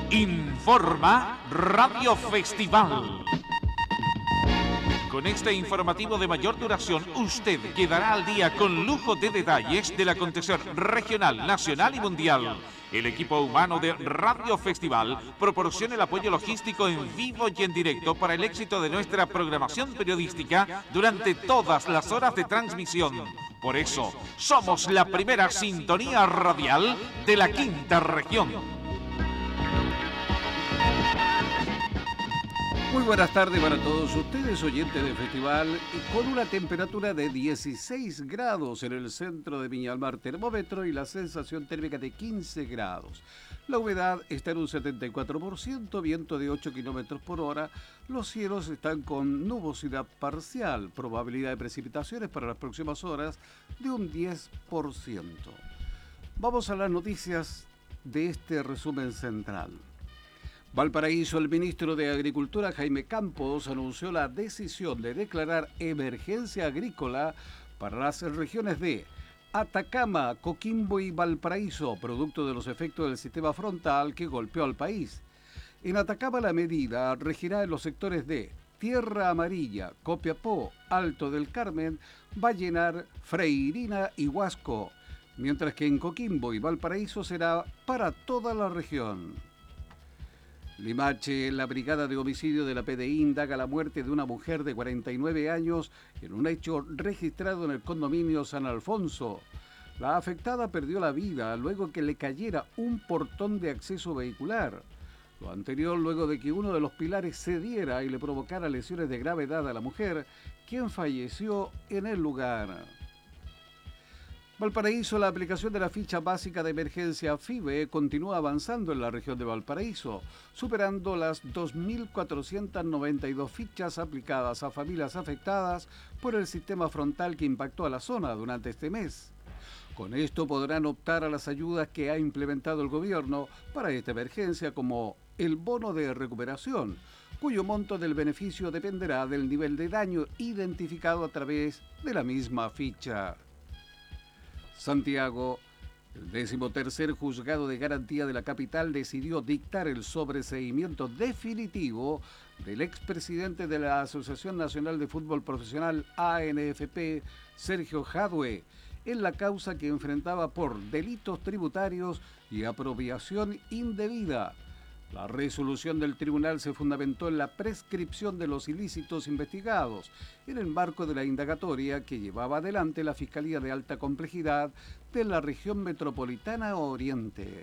Informa Radio Festival. Con este informativo de mayor duración, usted quedará al día con lujo de detalles del acontecer regional, nacional y mundial. El equipo humano de Radio Festival proporciona el apoyo logístico en vivo y en directo para el éxito de nuestra programación periodística durante todas las horas de transmisión. Por eso, somos la primera sintonía radial de la quinta región. Muy buenas tardes para todos ustedes, oyentes del festival, y con una temperatura de 16 grados en el centro de Viña del Mar termómetro y la sensación térmica de 15 grados. La humedad está en un 74%, viento de 8 kilómetros por hora, los cielos están con nubosidad parcial, probabilidad de precipitaciones para las próximas horas de un 10%. Vamos a las noticias de este resumen central. Valparaíso, el ministro de Agricultura, Jaime Campos, anunció la decisión de declarar emergencia agrícola para las regiones de Atacama, Coquimbo y Valparaíso, producto de los efectos del sistema frontal que golpeó al país. En Atacama, la medida regirá en los sectores de Tierra Amarilla, Copiapó, Alto del Carmen, Vallenar, Freirina y Huasco, mientras que en Coquimbo y Valparaíso será para toda la región. Limache, la brigada de homicidio de la PDI indaga la muerte de una mujer de 49 años en un hecho registrado en el condominio San Alfonso. La afectada perdió la vida luego que le cayera un portón de acceso vehicular. Lo anterior luego de que uno de los pilares cediera y le provocara lesiones de gravedad a la mujer, quien falleció en el lugar. Valparaíso, la aplicación de la ficha básica de emergencia FIBE continúa avanzando en la región de Valparaíso, superando las 2.492 fichas aplicadas a familias afectadas por el sistema frontal que impactó a la zona durante este mes. Con esto podrán optar a las ayudas que ha implementado el gobierno para esta emergencia, como el bono de recuperación, cuyo monto del beneficio dependerá del nivel de daño identificado a través de la misma ficha. Santiago, el 13º Juzgado de Garantía de la capital decidió dictar el sobreseimiento definitivo del expresidente de la Asociación Nacional de Fútbol Profesional ANFP, Sergio Jadue, en la causa que enfrentaba por delitos tributarios y apropiación indebida. La resolución del tribunal se fundamentó en la prescripción de los ilícitos investigados, en el marco de la indagatoria que llevaba adelante la Fiscalía de Alta Complejidad de la Región Metropolitana Oriente.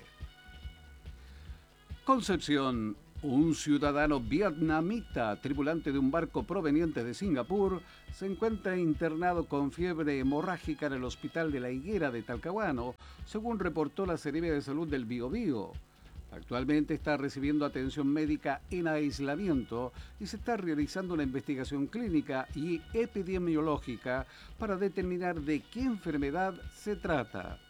Concepción, un ciudadano vietnamita, tripulante de un barco proveniente de Singapur, se encuentra internado con fiebre hemorrágica en el Hospital de la Higuera de Talcahuano, según reportó la Seremia de Salud del Biobío. Actualmente está recibiendo atención médica en aislamiento y se está realizando una investigación clínica y epidemiológica para determinar de qué enfermedad se trata.